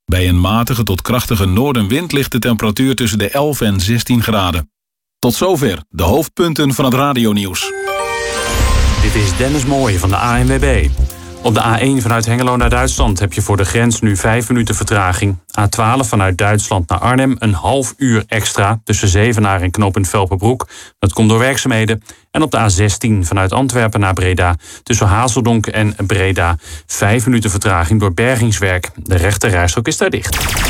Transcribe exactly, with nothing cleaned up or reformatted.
Bij een matige tot krachtige noordenwind ligt de temperatuur tussen de elf en zestien graden. Tot zover de hoofdpunten van het radionieuws. Dit is Dennis Mooij van de A N W B. Op de A één vanuit Hengelo naar Duitsland heb je voor de grens nu vijf minuten vertraging. A twaalf vanuit Duitsland naar Arnhem een half uur extra tussen Zevenaar en knooppunt Velperbroek. Dat komt door werkzaamheden. En op de A zestien vanuit Antwerpen naar Breda tussen Hazeldonk en Breda vijf minuten vertraging door bergingswerk. De rechterrijstrook is daar dicht.